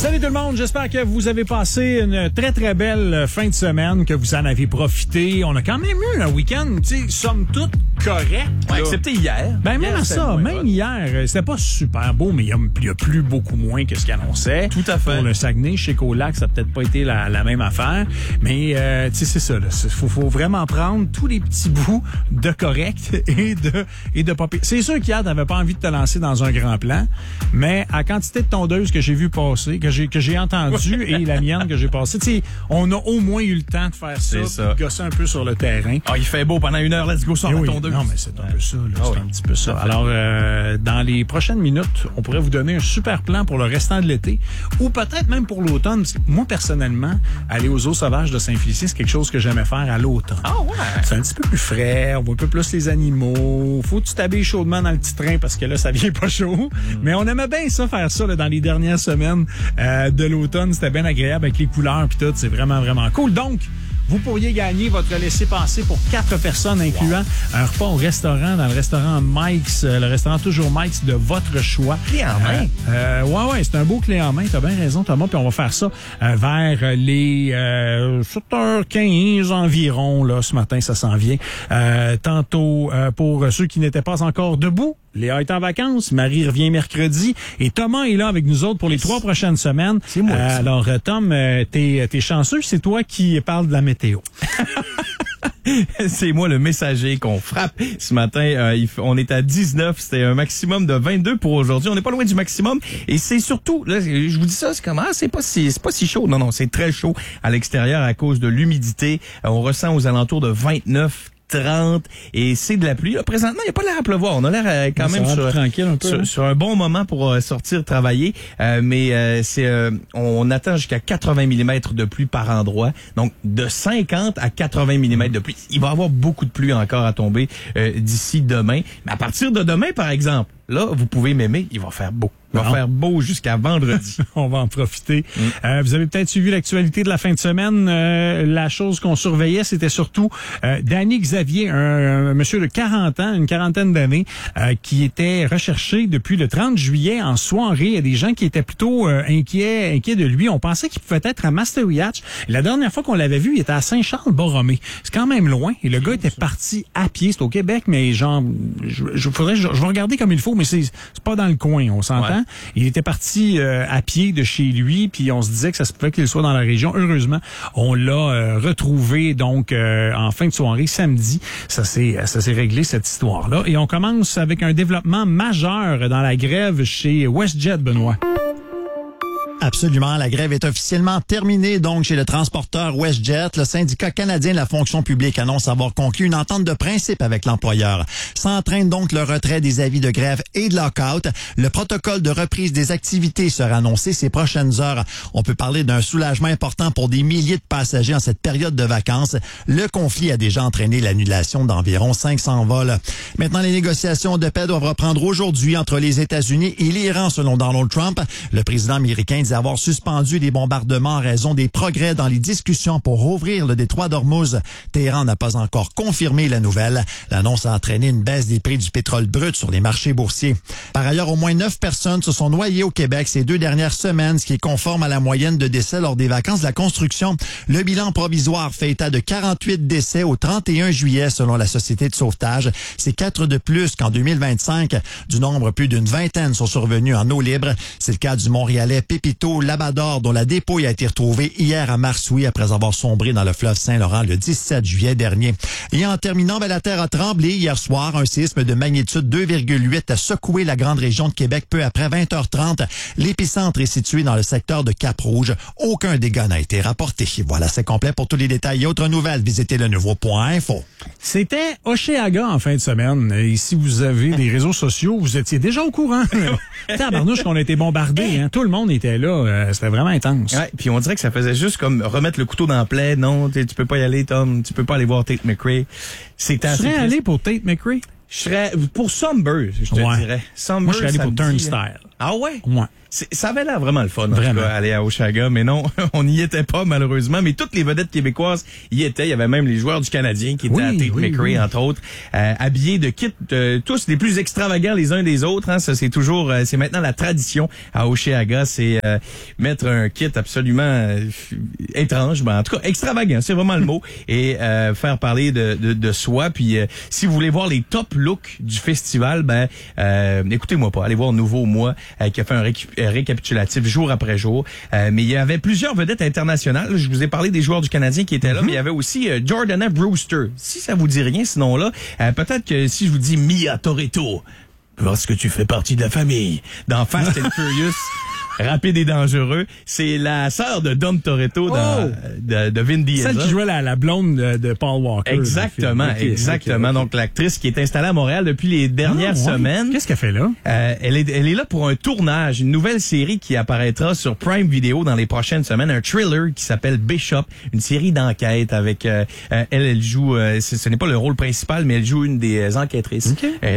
Salut tout le monde, j'espère que vous avez passé une très très belle fin de semaine, que vous en avez profité. On a quand même eu un week-end, tu sais, somme toute correct. Ouais, excepté hier. Ben même hier, à ça, même bon. hier, c'était pas super beau, mais il y a plu beaucoup moins que ce qu'il annonçait. Tout à fait. Pour le Saguenay, chez Colac, ça a peut-être pas été la même affaire, mais tu sais, c'est ça. Faut vraiment prendre tous les petits bouts de correct et de pas pire. C'est sûr qu'hier, t'avais pas envie de te lancer dans un grand plan, mais à quantité de tondeuses que j'ai vu passer, que j'ai entendu et la mienne que j'ai passée, tu sais, on a au moins eu le temps de faire ça, puis gosser un peu sur le terrain. Ah, il fait beau pendant une heure, let's go sur la tondeuse. Non, mais c'est un peu ça, là, c'est un petit peu ça. Alors, dans les prochaines minutes, on pourrait vous donner un super plan pour le restant de l'été, ou peut-être même pour l'automne. Moi, personnellement, aller aux eaux sauvages de Saint-Félicien, c'est quelque chose que j'aimais faire à l'automne. Ah ouais? C'est un petit peu plus frais, on voit un peu plus les animaux. Faut que tu t'habilles chaudement dans le petit train parce que là, ça vient pas chaud. Mais on aimait bien ça, faire ça là, dans les dernières semaines de l'automne. C'était bien agréable avec les couleurs puis tout. C'est vraiment, vraiment cool. Donc, vous pourriez gagner votre laissez-passer pour 4 personnes, incluant un repas au restaurant, dans le restaurant Mike's, le restaurant toujours Mike's de votre choix. Clé en main. Ouais, c'est un beau clé en main. T'as bien raison, Thomas. Puis on va faire ça vers les 7h15 environ. Là, ce matin, ça s'en vient. Tantôt, pour ceux qui n'étaient pas encore debout, Léa est en vacances, Marie revient mercredi et Thomas est là avec nous autres pour les 3 prochaines semaines. C'est moi. Alors, Tom, t'es chanceux, c'est toi qui parles de la météo. C'est moi le messager qu'on frappe ce matin. On est à 19, c'était un maximum de 22 pour aujourd'hui. On n'est pas loin du maximum et c'est surtout, là, je vous dis ça, c'est comment? C'est pas si chaud. Non, c'est très chaud à l'extérieur à cause de l'humidité. On ressent aux alentours de 29, 30 et c'est de la pluie. Là, présentement, il n'y a pas l'air à pleuvoir. On a l'air quand même tranquille un peu, sur un bon moment pour sortir travailler. Mais on attend jusqu'à 80 mm de pluie par endroit. Donc, de 50 à 80 mm de pluie. Il va y avoir beaucoup de pluie encore à tomber d'ici demain. Mais à partir de demain, par exemple, là, vous pouvez m'aimer, il va faire beau. Il va faire beau jusqu'à vendredi. On va en profiter. Vous avez peut-être suivi l'actualité de la fin de semaine. La chose qu'on surveillait, c'était surtout Danny Xavier, un monsieur de 40 ans, une quarantaine d'années, qui était recherché depuis le 30 juillet en soirée. Il y a des gens qui étaient plutôt inquiets de lui. On pensait qu'il pouvait être à Masteriach. La dernière fois qu'on l'avait vu, il était à Saint-Charles-Borromée. C'est quand même loin. Et le gars était parti à pied. C'est au Québec, mais genre, je vais regarder comme il faut, mais c'est pas dans le coin, on s'entend. Ouais. Il était parti à pied de chez lui, puis on se disait que ça se pouvait qu'il soit dans la région. Heureusement, on l'a retrouvé donc en fin de soirée, samedi. Ça s'est réglé, cette histoire-là. Et on commence avec un développement majeur dans la grève chez WestJet, Benoît. Absolument. La grève est officiellement terminée, donc, chez le transporteur WestJet. Le syndicat canadien de la fonction publique annonce avoir conclu une entente de principe avec l'employeur. Ça entraîne donc le retrait des avis de grève et de lockout. Le protocole de reprise des activités sera annoncé ces prochaines heures. On peut parler d'un soulagement important pour des milliers de passagers en cette période de vacances. Le conflit a déjà entraîné l'annulation d'environ 500 vols. Maintenant, les négociations de paix doivent reprendre aujourd'hui entre les États-Unis et l'Iran, selon Donald Trump. Le président américain dit avoir suspendu les bombardements en raison des progrès dans les discussions pour rouvrir le détroit d'Ormuz. Téhéran n'a pas encore confirmé la nouvelle. L'annonce a entraîné une baisse des prix du pétrole brut sur les marchés boursiers. Par ailleurs, au moins 9 personnes se sont noyées au Québec ces 2 dernières semaines, ce qui est conforme à la moyenne de décès lors des vacances de la construction. Le bilan provisoire fait état de 48 décès au 31 juillet, selon la Société de sauvetage. C'est 4 de plus qu'en 2025. Du nombre, plus d'une vingtaine sont survenus en eau libre. C'est le cas du Montréalais Pépito Labrador, dont la dépouille a été retrouvée hier à Marsouilles après avoir sombré dans le fleuve Saint-Laurent le 17 juillet dernier. Et en terminant, la terre a tremblé hier soir. Un séisme de magnitude 2,8 a secoué la grande région de Québec peu après 20h30. L'épicentre est situé dans le secteur de Cap-Rouge. Aucun dégât n'a été rapporté. Voilà, c'est complet. Pour tous les détails et autres nouvelles, visitez le nouveau.info. C'était Hochelaga en fin de semaine. Et si vous avez des réseaux sociaux, vous étiez déjà au courant. Tabarnouche qu'on a été bombardés. Hein. Tout le monde était là. C'était vraiment intense. Ouais, puis on dirait que ça faisait juste comme remettre le couteau dans la plaie. Non, tu peux pas y aller, Tom. Tu peux pas aller voir Tate McRae. Tu serais allé pour Tate McRae? Je serais pour Somber, je te dirais. Somber, moi, je serais allé pour Turnstile. Ah ouais? Ouais. Ça avait l'air vraiment le fun, en tout Vraiment. cas, aller à Oshaga, mais non, on n'y était pas, malheureusement. Mais toutes les vedettes québécoises y étaient. Il y avait même les joueurs du Canadien qui étaient à Tate McRae, entre autres, habillés de kits tous les plus extravagants les uns des autres. Hein. Ça, c'est toujours, c'est maintenant la tradition à Oshaga, c'est mettre un kit absolument étrange, ben, en tout cas extravagant, c'est vraiment le mot, et faire parler de soi. Puis si vous voulez voir les top looks du festival, ben écoutez-moi pas, allez voir Nouveau Moi qui a fait un récapitulatif jour après jour. Mais il y avait plusieurs vedettes internationales. Je vous ai parlé des joueurs du Canadien qui étaient là, mais il y avait aussi Jordana Brewster. Si ça vous dit rien, ce nom-là, peut-être que si je vous dis Mia Toretto, parce que tu fais partie de la famille, dans Fast and Furious, Rapide et dangereux, c'est la sœur de Dom Toretto de Vin Diesel. Celle qui jouait la blonde de Paul Walker. Exactement, exactement. Donc l'actrice qui est installée à Montréal depuis les dernières semaines. Qu'est-ce qu'elle fait là? Elle est là pour un tournage, une nouvelle série qui apparaîtra sur Prime Video dans les prochaines semaines, un thriller qui s'appelle Bishop, une série d'enquête avec elle joue ce n'est pas le rôle principal, mais elle joue une des enquêtrices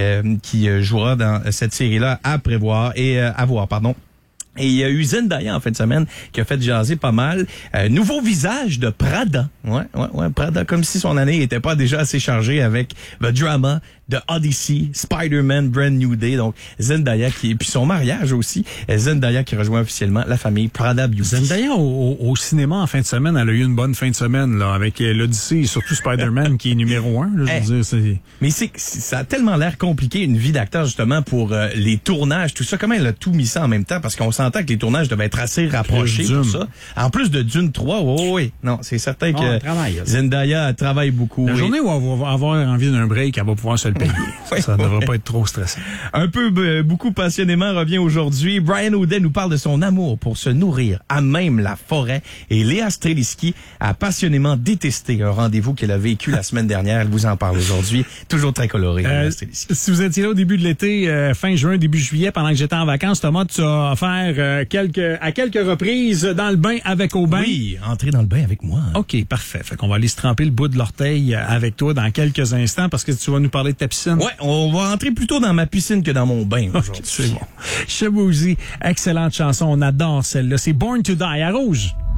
qui jouera dans cette série-là à prévoir et à voir, pardon. Et il y a eu Zendaya en fin de semaine qui a fait jaser pas mal. Nouveau visage de Prada. Ouais, Prada, comme si son année n'était pas déjà assez chargée avec The Drama, The Odyssey, Spider-Man, Brand New Day. Donc Zendaya puis son mariage aussi. Zendaya qui rejoint officiellement la famille Prada Beauty. Zendaya au cinéma en fin de semaine, elle a eu une bonne fin de semaine là avec l'Odyssey et surtout Spider-Man qui est numéro 1. Là, je veux dire, mais ça a tellement l'air compliqué une vie d'acteur justement pour les tournages, tout ça. Comment elle a tout mis ça en même temps? Parce qu'on s'entend que les tournages devaient être assez rapprochés pour ça. En plus de Dune 3, oui. Non, c'est certain que Zendaya travaille beaucoup. La journée où elle va avoir envie d'un break, elle va pouvoir se le payer. Ça ne devrait pas être trop stressant. Un peu beaucoup passionnément revient aujourd'hui. Brian O'Day nous parle de son amour pour se nourrir à même la forêt. Et Léa Streliski a passionnément détesté un rendez-vous qu'elle a vécu la semaine dernière. Elle vous en parle aujourd'hui. Toujours très coloré. Si vous étiez là au début de l'été, fin juin, début juillet, pendant que j'étais en vacances, Thomas, tu as offert à quelques reprises dans le bain avec Aubin. Oui, entrer dans le bain avec moi. OK, parfait. Fait qu'on va aller se tremper le bout de l'orteil avec toi dans quelques instants parce que tu vas nous parler de ta piscine. Ouais, on va rentrer plutôt dans ma piscine que dans mon bain aujourd'hui. C'est bon. Shaboozey, excellente chanson. On adore celle-là. C'est Born to Die à Rouge.